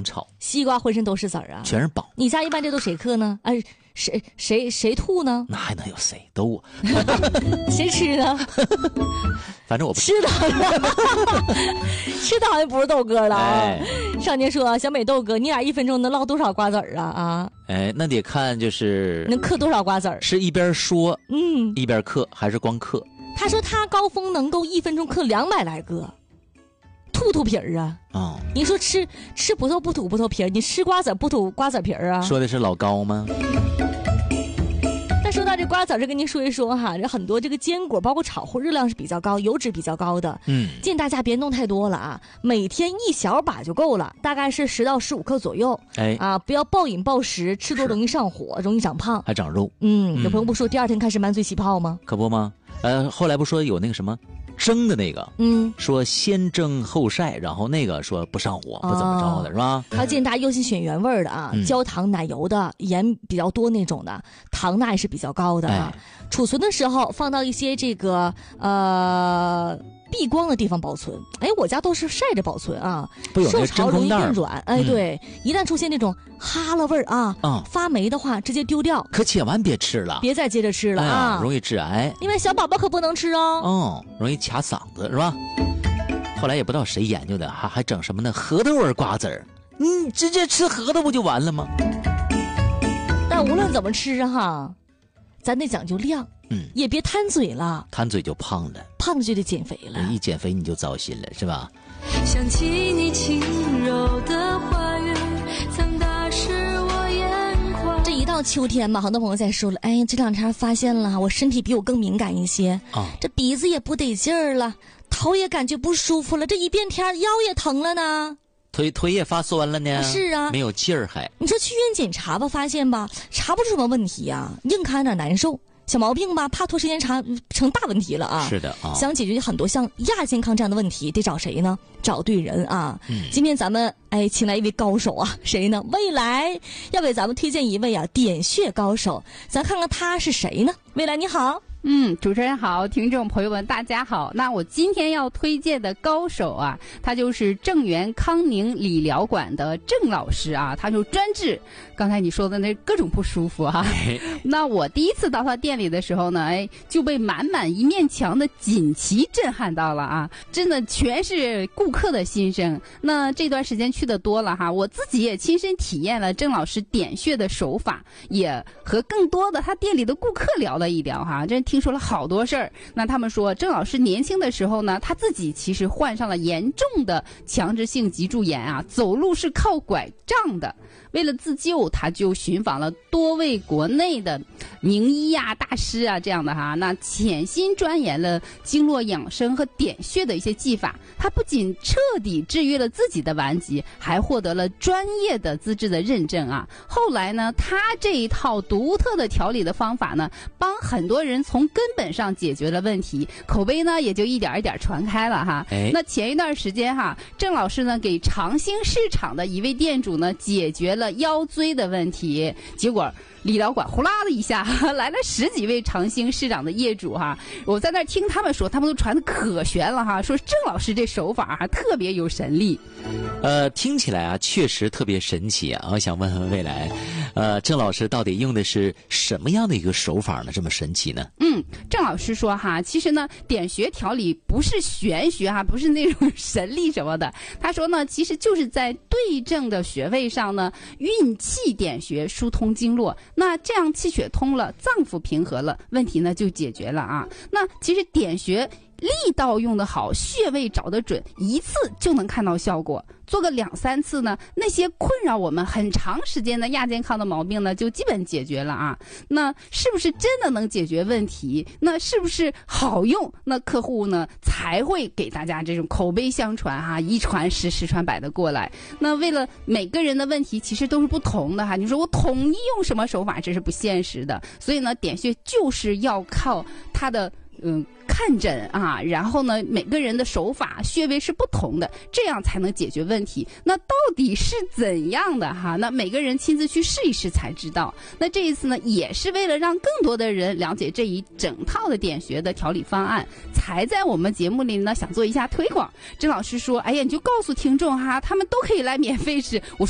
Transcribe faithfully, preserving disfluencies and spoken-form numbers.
能炒。 西瓜浑身都是籽儿啊， 全是宝。 你家一般这都谁嗑呢？哎，谁谁谁吐呢？ 那还能有谁？都我。 谁吃呢？ 反正我不吃的，吃的好像不是豆哥了啊。 哎、 上年说小美豆哥，你俩一分钟能唠多少瓜子儿啊？啊， 哎，那得看就是能嗑多少瓜子儿？ 是一边说嗯一边嗑，还是光嗑？ 他说他高峰能够一分钟嗑两百来个。吐吐皮儿啊！ 哦， 你说吃吃葡萄不吐葡萄皮儿，你吃瓜子不吐瓜子皮儿啊？ 说的是老高吗？ 但说到这瓜子，这跟您说一说哈，这很多这个坚果，包括炒货，热量是比较高，油脂比较高的。 嗯， 建议大家别弄太多了啊，每天一小把就够了，大概是十到十五克左右。 哎啊，不要暴饮暴食，吃多容易上火，容易长胖， 还长肉。 嗯，有朋友不说第二天开始满嘴起泡吗？ 可不吗？呃，后来不说有那个什么蒸的那个， 嗯， 说先蒸后晒，然后那个说不上火，不怎么着的、哦、是吧？ 还建议大家优先选原味的啊，嗯、焦糖、奶油的，盐比较多那种的，糖钠也是比较高的啊。哎、储存的时候放到一些这个呃。避光的地方保存，哎，我家都是晒着保存啊，受潮容易变软，哎，对，嗯、一旦出现那种哈喇味儿啊，嗯、发霉的话，直接丢掉。 可千万别吃了， 别再接着吃了、哎、啊， 容易致癌。 因为小宝宝可不能吃哦， 哦，容易卡嗓子是吧？后来也不知道谁研究的，还还整什么呢？核桃味瓜子儿，你直接吃核桃不就完了吗？ 但无论怎么吃哈，咱得讲究量。 嗯， 也别贪嘴了， 贪嘴就胖了， 胖了就得减肥了。 一减肥你就糟心了，是吧？ 想起你轻柔的话语，曾打湿我眼眶。 这一到秋天嘛，很多朋友在说了，哎，这两天发现了，我身体比我更敏感一些啊，这鼻子也不得劲儿了，头也感觉不舒服了，这一变天腰也疼了呢。 腿腿也发酸了呢， 是啊， 没有劲儿还。 你说去医院检查吧，发现吧，查不出什么问题呀、啊，硬看着难受。小毛病吧，怕拖时间长成大问题了啊！ 是的啊， 想解决很多像亚健康这样的问题，得找谁呢？找对人啊！ 嗯， 今天咱们哎请来一位高手啊，谁呢？未来要给咱们推荐一位啊点穴高手，咱看看他是谁呢？未来你好。 嗯，主持人好，听众朋友们大家好。那我今天要推荐的高手啊，他就是正源康宁理疗馆的郑老师啊，他就专治刚才你说的那各种不舒服啊。那我第一次到他店里的时候呢，哎，就被满满一面墙的锦旗震撼到了啊，真的全是顾客的心声。那这段时间去的多了哈，我自己也亲身体验了郑老师点穴的手法，也和更多的他店里的顾客聊了一聊哈，真听说了好多事儿。那他们说郑老师年轻的时候呢，他自己其实患上了严重的强直性脊柱炎啊，走路是靠拐杖的。为了自救，他就寻访了多位国内的名医啊、大师啊这样的哈，那潜心钻研了经络养生和点穴的一些技法。他不仅彻底治愈了自己的顽疾，还获得了专业的资质的认证啊。后来呢，他这一套独特的调理的方法呢，帮很多人从根本上解决了问题，口碑呢也就一点一点传开了哈。 哎、 那前一段时间哈，郑老师呢给长兴市场的一位店主呢解决了腰椎的问题，结果理疗馆呼啦的一下来了十几位长兴市场的业主哈，我在那儿听他们说，他们都传的可玄了哈，说郑老师这手法哈特别有神力。 呃，听起来啊确实特别神奇啊！我想问问未来，呃，郑老师到底用的是什么样的一个手法呢？这么神奇呢？ 嗯，郑老师说哈，其实呢点穴调理不是玄学哈，不是那种神力什么的。他说呢，其实就是在对症的穴位上呢，运气点穴，疏通经络。那这样气血通了，脏腑平和了，问题呢就解决了啊。那其实点穴力道用得好，穴位找得准，一次就能看到效果。做个两三次呢，那些困扰我们很长时间的亚健康的毛病呢，就基本解决了啊。那是不是真的能解决问题？那是不是好用？那客户呢才会给大家这种口碑相传哈，一传十，十传百的过来。那为了每个人的问题其实都是不同的哈，你说我统一用什么手法，这是不现实的。所以呢，点穴就是要靠它的嗯。看诊啊，然后呢，每个人的手法穴位是不同的，这样才能解决问题。那到底是怎样的哈？那每个人亲自去试一试才知道。那这一次呢，也是为了让更多的人了解这一整套的点穴的调理方案，才在我们节目里呢想做一下推广。郑老师说，哎呀，你就告诉听众哈，他们都可以来免费试。我